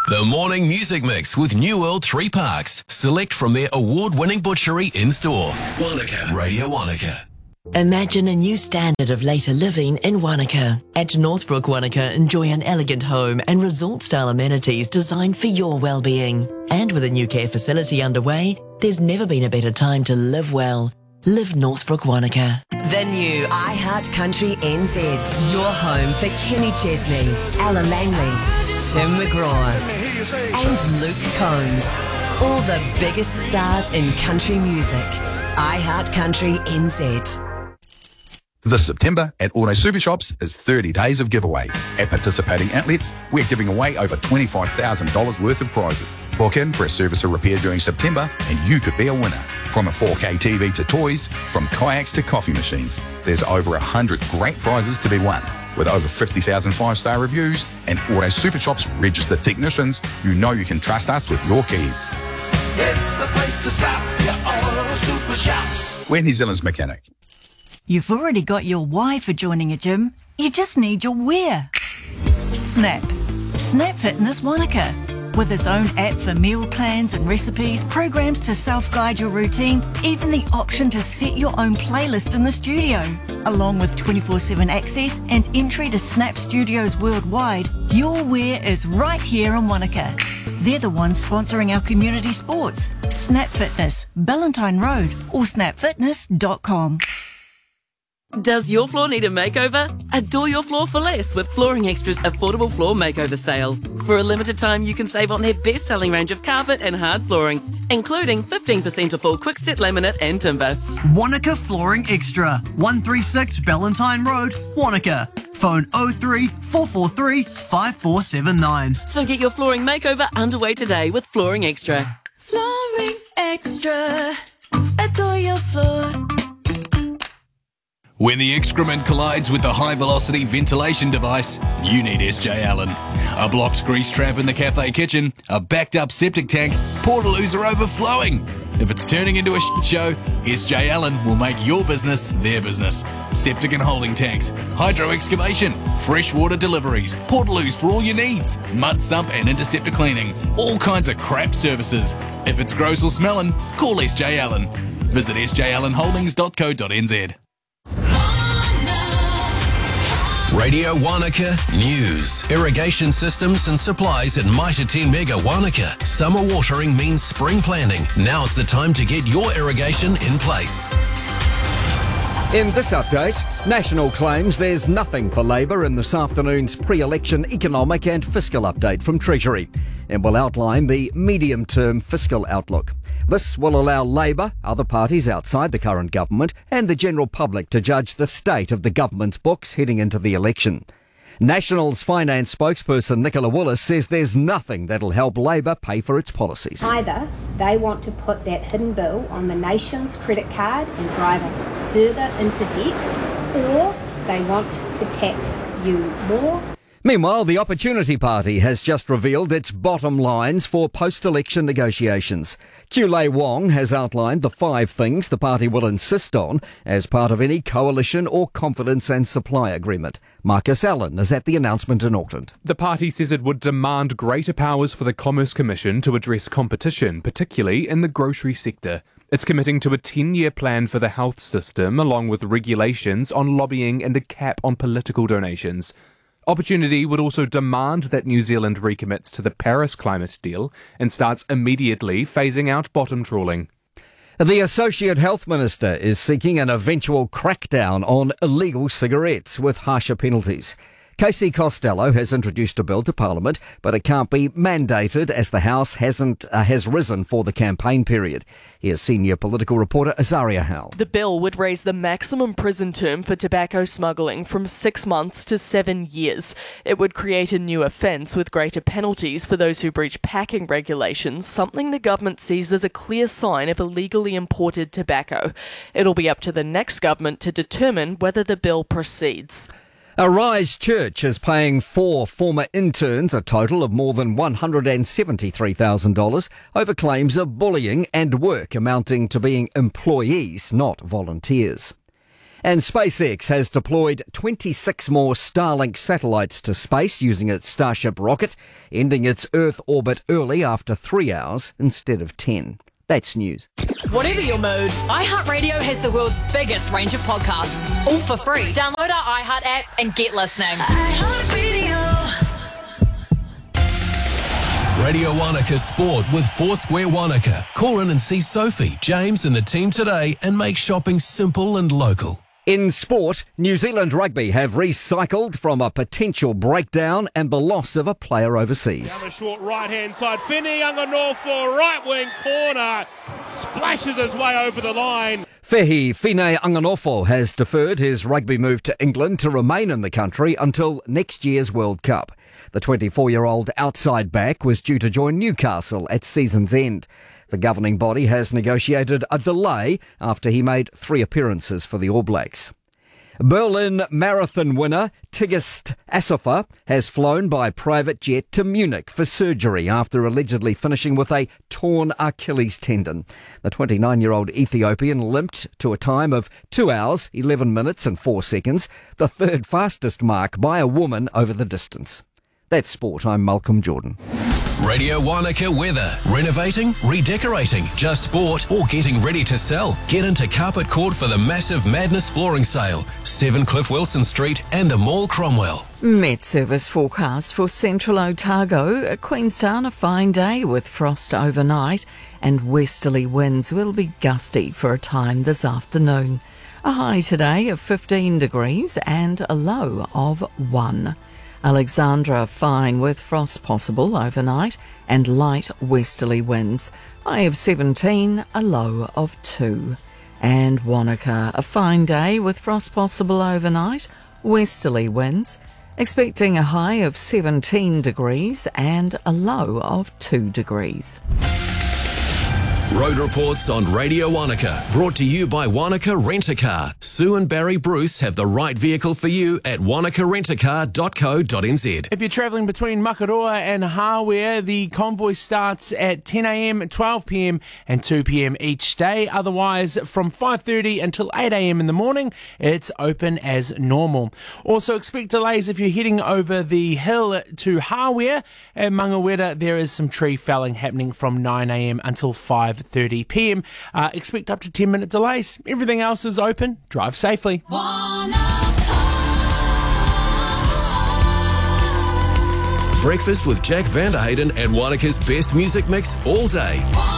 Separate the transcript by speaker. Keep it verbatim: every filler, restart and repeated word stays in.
Speaker 1: The Morning Music Mix with New World Three Parks. Select from their award-winning butchery in-store. Wanaka. Radio Wanaka.
Speaker 2: Imagine a new standard of later living in Wanaka. At Northbrook Wanaka, enjoy an elegant home and resort-style amenities designed for your well-being. And with a new care facility underway, there's never been a better time to live well. Live Northbrook Wanaka.
Speaker 3: The new iHeart Country N Z. Your home for Kenny Chesney, Ella Langley, Tim McGraw and Luke Combs. All the biggest stars in country music. iHeart Country N Z.
Speaker 4: This September at Auto Super Shops is thirty days of giveaways. At participating outlets, we're giving away over twenty-five thousand dollars worth of prizes. Book in for a service or repair during September and you could be a winner. From a four K T V to toys, from kayaks to coffee machines, there's over one hundred great prizes to be won. With over fifty thousand five-star reviews and Auto Super Shops registered technicians, you know you can trust us with your keys.
Speaker 5: It's the place to stop, your Auto Super Shops.
Speaker 4: We're New Zealand's mechanic.
Speaker 6: You've already got your why for joining a gym. You just need your where. Snap. Snap Fitness Wanaka. With its own app for meal plans and recipes, programs to self-guide your routine, even the option to set your own playlist in the studio. Along with twenty-four seven access and entry to Snap Studios worldwide, your where is right here in Wanaka. They're the ones sponsoring our community sports. Snap Fitness, Ballantyne Road or snap fitness dot com.
Speaker 7: Does your floor need a makeover? Adore your floor for less with Flooring Extra's affordable floor makeover sale. For a limited time, you can save on their best-selling range of carpet and hard flooring, including fifteen percent off all quick-step laminate and timber.
Speaker 8: Wanaka Flooring Extra, one thirty-six Ballantyne Road, Wanaka. Phone oh three, four four three, five four seven nine.
Speaker 7: So get your flooring makeover underway today with Flooring Extra.
Speaker 9: Flooring Extra. Adore your floor.
Speaker 10: When the excrement collides with the high-velocity ventilation device, you need S J Allen. A blocked grease trap in the cafe kitchen, a backed-up septic tank, portaloos are overflowing. If it's turning into a shit show, S J Allen will make your business their business. Septic and holding tanks, hydro excavation, freshwater deliveries, portaloos for all your needs, mud sump and interceptor cleaning, all kinds of crap services. If it's gross or smelling, call S J Allen. Visit s j allen holdings dot co dot n z.
Speaker 1: Radio Wanaka News. Irrigation systems and supplies at Mitre ten Mega Wanaka. Summer watering means spring planting. Now's the time to get your irrigation in place.
Speaker 11: In this update, National claims there's nothing for Labour in this afternoon's pre-election economic and fiscal update from Treasury, and will outline the medium-term fiscal outlook. This will allow Labour, other parties outside the current government, and the general public to judge the state of the government's books heading into the election. National's finance spokesperson Nicola Willis says there's nothing that'll help Labour pay for its policies.
Speaker 12: Either they want to put that hidden bill on the nation's credit card and drive us further into debt, or they want to tax you more.
Speaker 11: Meanwhile, the Opportunity Party has just revealed its bottom lines for post-election negotiations. Kulei Wong has outlined the five things the party will insist on as part of any coalition or confidence and supply agreement. Marcus Allen is at the announcement in Auckland.
Speaker 13: The party says it would demand greater powers for the Commerce Commission to address competition, particularly in the grocery sector. It's committing to a ten-year plan for the health system, along with regulations on lobbying and a cap on political donations. Opportunity would also demand that New Zealand recommits to the Paris climate deal and starts immediately phasing out bottom trawling.
Speaker 11: The Associate Health Minister is seeking an eventual crackdown on illegal cigarettes with harsher penalties. Casey Costello has introduced a bill to Parliament, but it can't be mandated as the House hasn't uh, has risen for the campaign period. Here's senior political reporter Azaria Howell.
Speaker 14: The bill would raise the maximum prison term for tobacco smuggling from six months to seven years. It would create a new offence with greater penalties for those who breach packing regulations, something the government sees as a clear sign of illegally imported tobacco. It'll be up to the next government to determine whether the bill proceeds.
Speaker 11: Arise Church is paying four former interns a total of more than one hundred seventy-three thousand dollars over claims of bullying and work amounting to being employees, not volunteers. And SpaceX has deployed twenty-six more Starlink satellites to space using its Starship rocket, ending its Earth orbit early after three hours instead of ten. That's news.
Speaker 15: Whatever your mood, iHeartRadio has the world's biggest range of podcasts, all for free. Download our iHeart app and get listening.
Speaker 1: Radio Wanaka Sport with Foursquare Wanaka. Call in and see Sophie, James and the team today and make shopping simple and local.
Speaker 11: In sport, New Zealand Rugby have recycled from a potential breakdown and the loss of a player overseas.
Speaker 16: Down the short right-hand side, Finney Anganofo, right wing corner, splashes his way over the line.
Speaker 11: Fehi Fine Anganofo has deferred his rugby move to England to remain in the country until next year's World Cup. The twenty-four-year-old outside back was due to join Newcastle at season's end. The governing body has negotiated a delay after he made three appearances for the All Blacks. Berlin Marathon winner Tigist Assefa has flown by private jet to Munich for surgery after allegedly finishing with a torn Achilles tendon. The twenty-nine-year-old Ethiopian limped to a time of two hours, eleven minutes and four seconds, the third fastest mark by a woman over the distance. That's sport. I'm Malcolm Jordan.
Speaker 1: Radio Wanaka weather. Renovating, redecorating, just bought or getting ready to sell. Get into Carpet Court for the massive Madness flooring sale. seven Cliff Wilson Street and the Mall Cromwell.
Speaker 17: Met Service forecast for central Otago. Queenstown, a fine day with frost overnight and westerly winds will be gusty for a time this afternoon. A high today of fifteen degrees and a low of one. Alexandra, fine with frost possible overnight and light westerly winds. High of seventeen, a low of two. And Wanaka, a fine day with frost possible overnight, westerly winds. Expecting a high of seventeen degrees and a low of two degrees.
Speaker 1: Road reports on Radio Wanaka, brought to you by Wanaka Rent-A-Car. Sue and Barry Bruce have the right vehicle for you at wanaka rent a car dot co dot n z.
Speaker 18: If you're travelling between Makaroa and Hawea, the convoy starts at ten a m, twelve p m and two p m each day. Otherwise, from five thirty until eight a m in the morning, it's open as normal. Also expect delays if you're heading over the hill to Hawea. At Mangawera, there is some tree felling happening from nine a m until five thirty p m. Uh, expect up to ten minute delays. Everything else is open. Drive safely.
Speaker 1: Breakfast with Jack Vanderhayden and Wanaka's best music mix all day.